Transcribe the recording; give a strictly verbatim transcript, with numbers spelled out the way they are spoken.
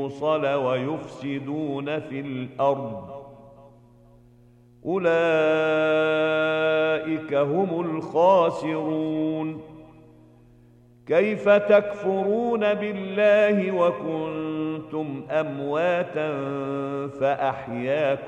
يوصل ويفسدون في الأرض أولئك هم الخاسرون. كيف تكفرون بالله وكنتم أمواتا فأحياكم